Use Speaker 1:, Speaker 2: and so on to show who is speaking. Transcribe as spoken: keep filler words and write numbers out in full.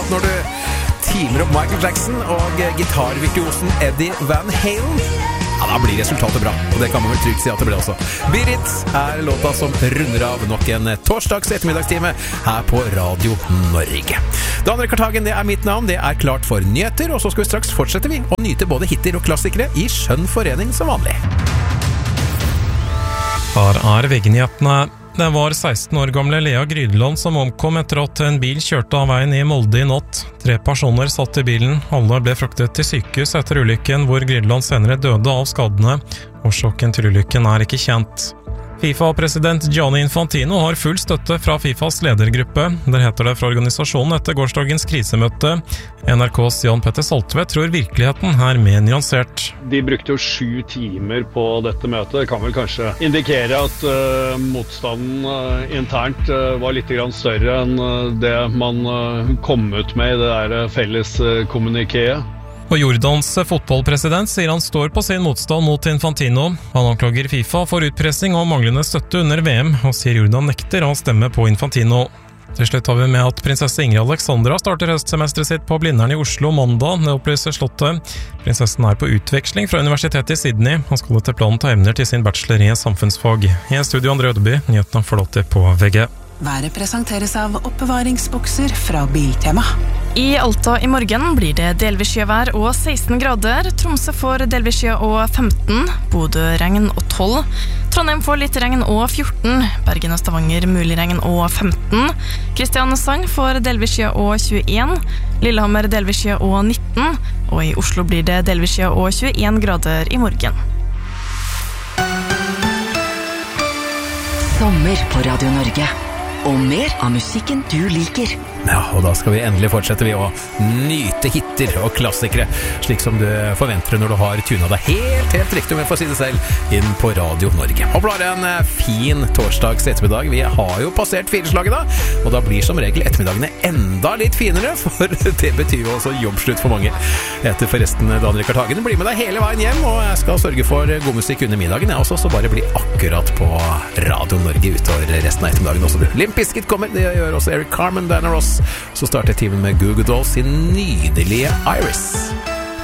Speaker 1: når du teamer opp Michael Jackson og gitarvirtuosen Eddie Van Halen, ja, da blir resultatet bra, og det kan man vel trygt si at det ble også. Beat It er låta som runder av nok en torsdags ettermiddagstime her på Radio Norge. Daniel Kartagen, det er mitt navn, det er klart for nyheter, og så skal vi straks fortsette vi å nyte både hitter og klassikere i skjønn forening som vanlig.
Speaker 2: Her er VG-nyhetene. Det var seksten år gamle Lea Grydeland som omkom etter at en bil kjørte av veien i Molde i natt. Tre personer satt i bilen, alle ble fraktet til sykehus etter ulykken, hvor Grydeland senere døde av skadene. Årsaken til ulykken er ikke kjent. FIFA-president Gianni Infantino har full støtte fra FIFAs ledergruppe. Der heter det fra organisasjonen etter gårsdagens krisemøte. N R K's Jan Petter Saltvedt tror virkeligheten er mer nyansert.
Speaker 3: De brukte jo sju timer på dette møtet. Det kan vel kanskje indikere at uh, motstanden uh, internt uh, var litt grann større enn uh, det man uh, kom ut med i det der felles uh, kommunikéet.
Speaker 2: Og Jordans fotballpresident sier han står på sin motstand mot Infantino. Han anklager FIFA for utpressing og manglende støtte under V M, og sier Jordan nekter å stemme på Infantino. Til slutt har vi med at prinsesse Ingrid Alexandra starter høstsemesteret sitt på Blindern i Oslo mandag, det opplyser slottet. Prinsessen er på utveksling fra universitetet i Sydney, og skal etter planen ta emner til sin bachelor i samfunnsfag. I studio Andre Ødeby, nyhetene forlåter på V G.
Speaker 4: Været presenteres av oppbevaringsbokser fra Biltema.
Speaker 5: I Alta i morgen blir det delvis skyvær og seksten grader. Tromsø får delvis skya og femten. Bodø regn og tolv. Trondheim får litt regn og fjorten. Bergen og Stavanger mulig regn og femten. Kristiansand får delvis skya og tjueen. Lillehammer delvis skya og nitten. Og i Oslo blir det delvis skya og tjueen grader i morgen.
Speaker 6: Sommer på Radio Norge. Og mer av musikken du liker.
Speaker 1: Ja, og da skal vi endelig fortsette vi å nyte hitter og klassikere, slik som du forventer når du har tunet deg helt, helt riktig, om jeg får si det selv, inn på Radio Norge. Håper du har en fin torsdags ettermiddag. Vi har jo passert fireslaget da, og da blir som regel ettermiddagene enda litt finere, for det betyr jo også jobbslutt for mange. Jeg heter forresten Daniel Kartagen, blir med deg hele veien hjem, og jeg skal sørge for god musikk under middagen, jeg også, så bare bli akkurat på Radio Norge utover resten av ettermiddagen også. Limp Bizkit kommer, det gjør også Eric Carmen, Diana Ross. Så starter timen med Goo Goo Dolls sin nydelige Iris.